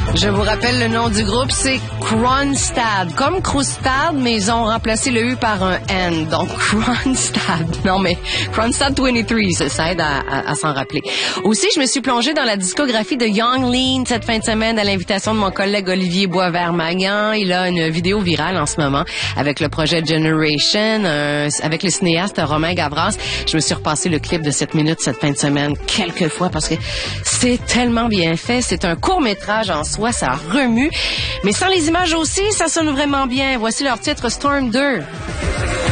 Je vous rappelle le nom du groupe, c'est Kronstadt. Comme Krustad, mais ils ont remplacé le U par un N. Donc, Kronstadt. Non, mais Kronstadt 23, ça aide à s'en rappeler. Aussi, je me suis plongée dans la discographie de Yung Lean cette fin de semaine à l'invitation de mon collègue Olivier Boisvert-Magnan. Il a une vidéo virale en ce moment avec le projet Generation, avec le cinéaste Romain Gavras. Je me suis repassé le clip de 7 minutes cette fin de semaine quelques fois parce que c'est tellement bien fait. C'est un court-métrage en soi, ça remue. Mais sans les images aussi, ça sonne vraiment bien. Voici leur titre Storm 2.